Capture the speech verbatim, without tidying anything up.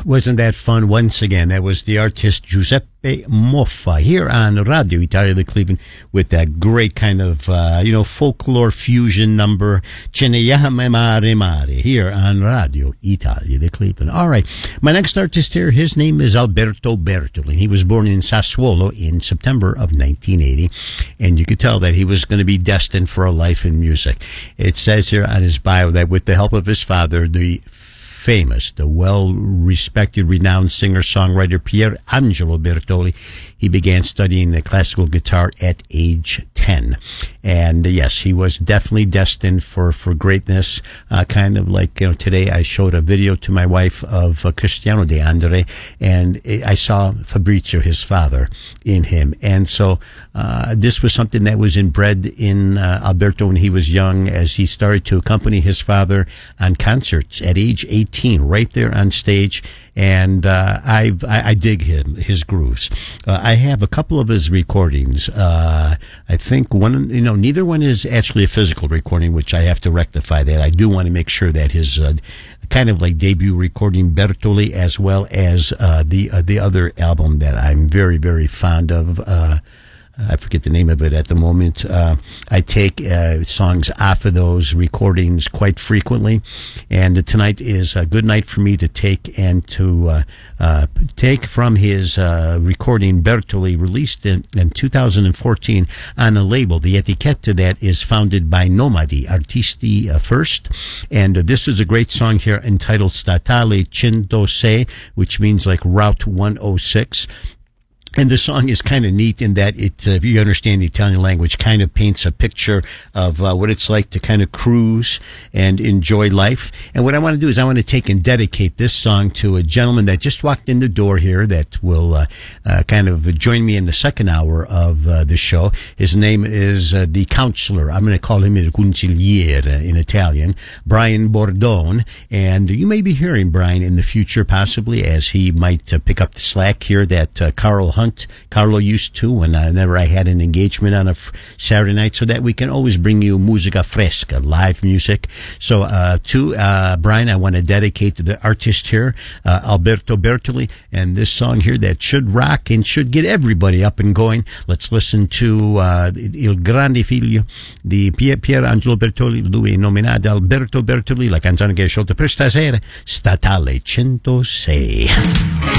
wasn't that fun? Once again, that was the artist Giuseppe Moffa here on Radio Italia de Cleveland with that great kind of, uh, you know, folklore fusion number, Ce ne llama Mare Mare, here on Radio Italia de Cleveland. All right. My next artist here, his name is Alberto Bertoli. He was born in Sassuolo in September of nineteen eighty, and you could tell that he was going to be destined for a life in music. It says here on his bio that with the help of his father, the famous, the well-respected, renowned singer-songwriter Pier Angelo Bertoli, he began studying the classical guitar at age ten. And uh, yes, he was definitely destined for, for greatness. Uh, kind of like, you know, today I showed a video to my wife of uh, Cristiano De André, and I saw Fabrizio, his father, in him. And so uh, this was something that was inbred in uh, Alberto when he was young, as he started to accompany his father on concerts at age eighteen, right there on stage. And uh, I've, I, I dig him, his grooves. Uh, I have a couple of his recordings. Uh, I think one, you know, neither one is actually a physical recording, which I have to rectify that. I do want to make sure that his uh, kind of like debut recording, Bertoli, as well as uh, the uh, the other album that I'm very, very fond of, uh, I forget the name of it at the moment. Uh, I take uh, songs off of those recordings quite frequently, and tonight is a good night for me to take and to uh, uh, take from his uh, recording Bertoli, released in, in two thousand fourteen on a label, the Etichetta, that is founded by Nomadi Artisti uh, First. And uh, this is a great song here entitled Statale centosei, which means like Route one oh six. And the song is kind of neat in that it, uh, if you understand the Italian language, kind of paints a picture of uh, what it's like to kind of cruise and enjoy life. And what I want to do is I want to take and dedicate this song to a gentleman that just walked in the door here that will uh, uh, kind of join me in the second hour of uh, the show. His name is uh, the counselor. I'm going to call him il consigliere in Italian, Brian Bordone. And you may be hearing Brian in the future, possibly, as he might uh, pick up the slack here that uh, Carl Hunt Carlo used to whenever I had an engagement on a f- Saturday night, so that we can always bring you musica fresca, live music. So uh, to uh, Brian, I want to dedicate to the artist here, uh, Alberto Bertoli, and this song here that should rock and should get everybody up and going. Let's listen to uh, Il Grande Figlio di Pier, Pier Angelo Bertoli, lui nominato Alberto Bertoli, la canzone che hai scelto per stasera, Statale centosei.